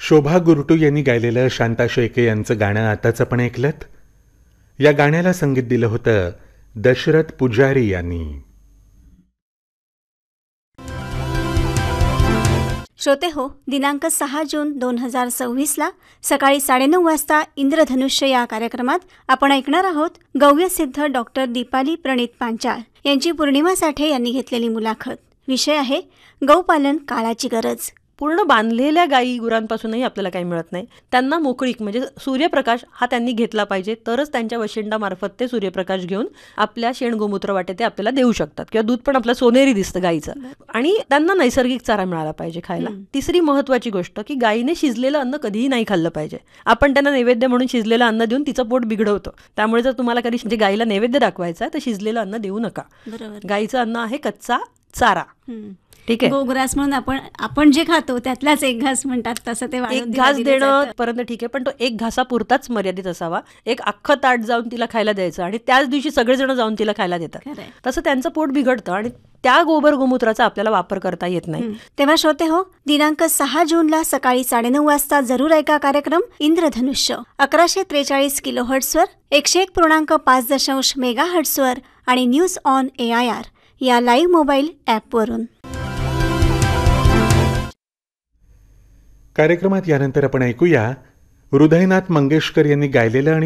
शोभा गुरटू यांनी गायलेलं शांता शेळके यांचं गाणं आताच आपण ऐकलंत. या गाण्याला संगीत दिलं होतं दशरथ पुजारी यांनी. श्रोते हो, दिनांक 6 जून 2026 सकाळी 9:30 वाजता इंद्रधनुष्य या कार्यक्रमात आपण ऐकणार आहोत गौव्यसिद्ध डॉक्टर दीपाली प्रणित पांचाळ यांची पौर्णिमा साठे यांनी घेतलेली मुलाखत. विषय आहे गौपालन काळाची गरज. पूर्ण बांधलेल्या गाई गुरांपासूनही आपल्याला काही मिळत नाही. त्यांना मोकळीक म्हणजे सूर्यप्रकाश हा त्यांनी घेतला पाहिजे, तरच त्यांच्या वशिंडामार्फत ते सूर्यप्रकाश घेऊन आपल्या शेण गोमूत्र वाटे ते आपल्याला देऊ शकतात, किंवा दूध पण आपलं सोनेरी दिसतं गाईचं. आणि त्यांना नैसर्गिक चारा मिळाला पाहिजे खायला. तिसरी महत्वाची गोष्ट की गाईने शिजलेलं अन्न कधीही नाही खाल्लं पाहिजे. आपण त्यांना नैवेद्य म्हणून शिजलेलं अन्न देऊन तिचं पोट बिघडवतो. त्यामुळे जर तुम्हाला कधी म्हणजे गाईला नैवेद्य दाखवायचा आहे तर शिजलेलं अन्न देऊ नका. गाईचं अन्न आहे कच्चा चारा. ठीक आहे, गोग्रास म्हणून आपण जे खातो त्यातलाच एक घास म्हणतात, तसं ते एक घास देणं पर्यंत ठीक आहे, पण तो एक घासापुरताच मर्यादित असावा. एक अख्खं ताट जाऊन तिला खायला द्यायचं आणि त्याच दिवशी सगळेजण जाऊन तिला खायला देतात, तसं त्यांचं पोट बिघडतं आणि त्या गोबर गोमूत्राचा आपल्याला वापर करता येत नाही. तेव्हा श्रोते हो, दिनांक 6 जूनला सकाळी 9:30 वाजता जरूर ऐका कार्यक्रम इंद्रधनुष्य 1143 किलोहर्ट्झवर, 101.5 मेगाहर्ट्झवर आणि न्यूज ऑन AIR या लाईव्ह मोबाईल ॲपवरून. कार्यक्रमात यानंतर आपण ऐकूया हृदयनाथ मंगेशकर यांनी गायलेलं आणि